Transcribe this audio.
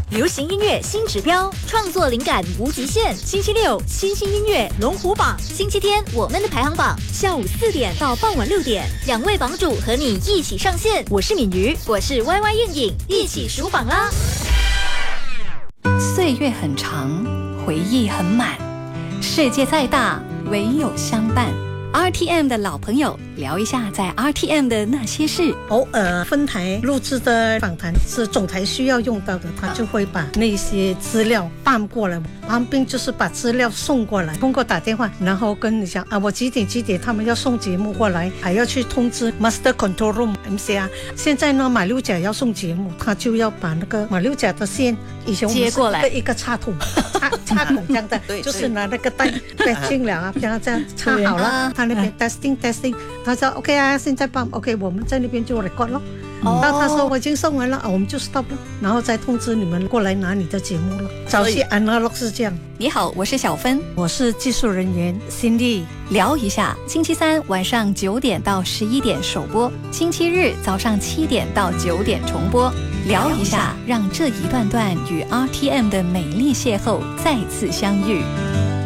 流行音乐新指标，创作灵感无极限。星期六新兴音乐龙虎榜，星期天我们的排行榜，下午4点到傍晚6点，2位榜主和你一起上线。我是敏瑜，我是 YY 燕颖，一起数榜啦！ 岁月很长，回忆很满，世界再大，唯有相伴。RTM 的老朋友聊一下在 RTM 的那些事。 偶尔分台录制的访谈是总台需要用到的，他就会把那些资料搬过来，旁边就是把资料送过来，通过打电话，然后跟你讲啊，我几点他们要送节目过来，还要去通知 Master Control Room MCR。现在呢，马六甲要送节目，他就要把那个马六甲的线以前我们接过来， 一个插筒插筒这样的，就是拿那个带进了啊，这样插好了。他那边 testing， 他说 OK 啊，现在帮 OK， 我们在那边就 record 咯。然后他说我已经送完了，我们就 stop 了，然后再通知你们过来拿你的节目了。早期 analog 是这样。 你好，我是小芬， 我是技术人员 Cindy。 聊一下，星期三晚上9点到11点首播，星期日早上7点到9点重播。聊一下，让这一段段与 RTM 的美丽邂逅再次相遇。